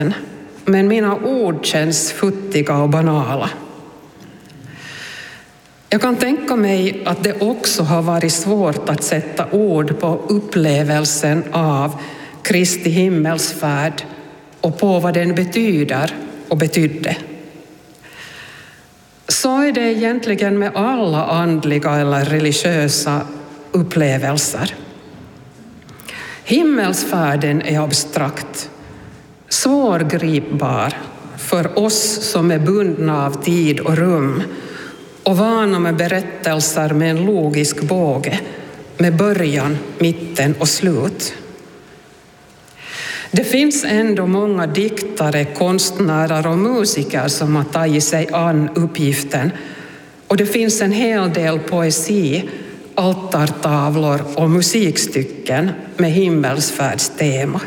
men mina ord känns futtiga och banala. Jag kan tänka mig att det också har varit svårt att sätta ord på upplevelsen av Kristi himmelsfärd och på vad den betyder och betydde. Så är det egentligen med alla andliga eller religiösa upplevelser. Himmelsfärden är abstrakt, svårgripbar för oss som är bundna av tid och rum och vana med berättelser med en logisk båge med början, mitten och slut. Det finns ändå många diktare, konstnärer och musiker som har tagit sig an uppgiften, och det finns en hel del poesi, altartavlor och musikstycken med himmelsfärdstema.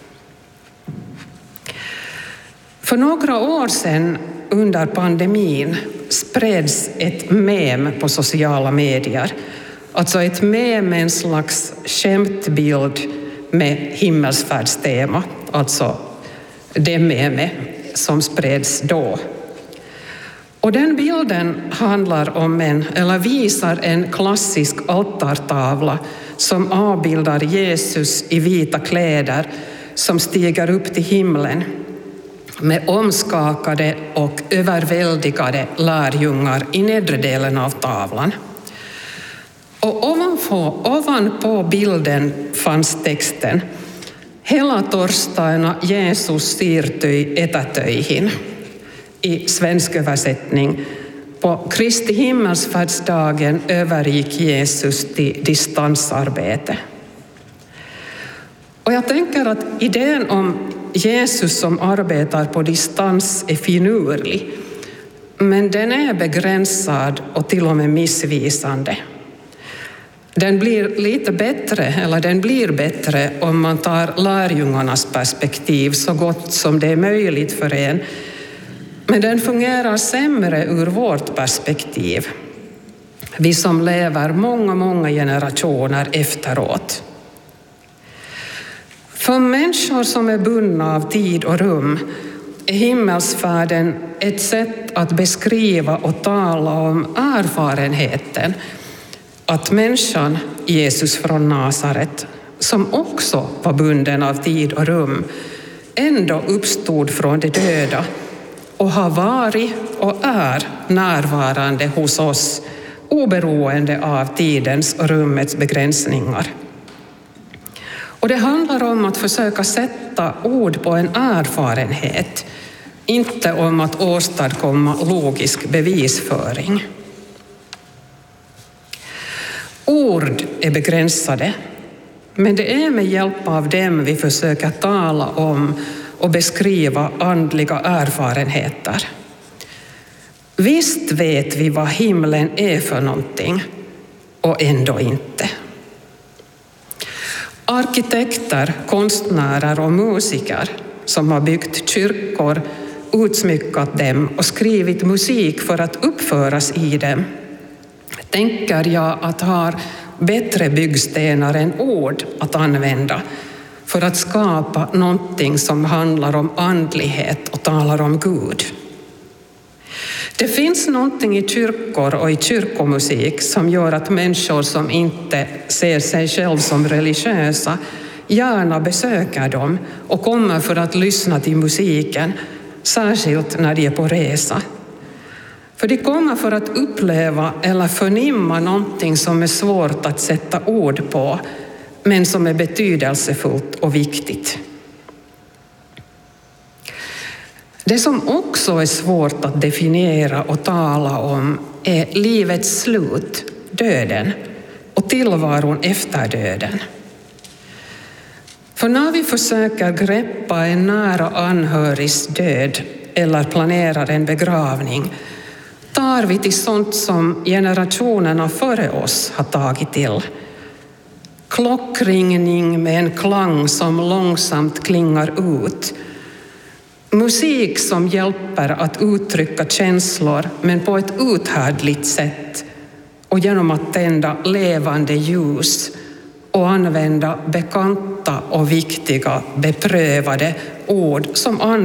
För några år sedan under pandemin spreds ett mem på sociala medier. Alltså ett mem med en slags skämtbild med himmelsfärdstema. Alltså det meme som spreds då. Och den bilden handlar om visar en klassisk altartavla som avbildar Jesus i vita kläder som stiger upp till himlen med omskakade och överväldigade lärjungar i nedre delen av tavlan. Och ovanpå bilden fanns texten: Hela torstaina Jesus siirtyi etätöihin. I svensk översättning: På Kristi himmelsfärdsdagen övergick Jesus till distansarbete. Och jag tänker att idén om Jesus som arbetar på distans är finurlig, men den är begränsad och till och med missvisande. Den blir bättre om man tar lärjungarnas perspektiv så gott som det är möjligt för en, men den fungerar sämre ur vårt perspektiv, vi som lever många generationer efteråt. För människor som är bundna av tid och rum är himmelsfärden ett sätt att beskriva och tala om erfarenheten att människan Jesus från Nasaret, som också var bunden av tid och rum, ändå uppstod från de döda och har varit och är närvarande hos oss oberoende av tidens och rummets begränsningar. Och det handlar om att försöka sätta ord på en erfarenhet, inte om att åstadkomma logisk bevisföring. Ord är begränsade, men det är med hjälp av dem vi försöker tala om och beskriva andliga erfarenheter. Visst vet vi vad himlen är för någonting, och ändå inte. Arkitekter, konstnärer och musiker som har byggt kyrkor, utsmyckat dem och skrivit musik för att uppföras i dem, tänker jag att har bättre byggstenar än ord att använda för att skapa någonting som handlar om andlighet och talar om Gud. Det finns någonting i kyrkor och i kyrkomusik som gör att människor som inte ser sig själv som religiösa gärna besöker dem och kommer för att lyssna till musiken, särskilt när de är på resa. För de kommer för att uppleva eller förnimma någonting som är svårt att sätta ord på, men som är betydelsefullt och viktigt. Det som också är svårt att definiera och tala om är livets slut, döden, och tillvaron efter döden. För när vi försöker greppa en nära anhörigs död eller planerar en begravning, tar vi till sånt som generationerna före oss har tagit till. Klockringning med en klang som långsamt klingar ut. Musik som hjälper att uttrycka känslor, men på ett uthärdligt sätt, och genom att tända levande ljus och använda bekanta och viktiga, beprövade ord som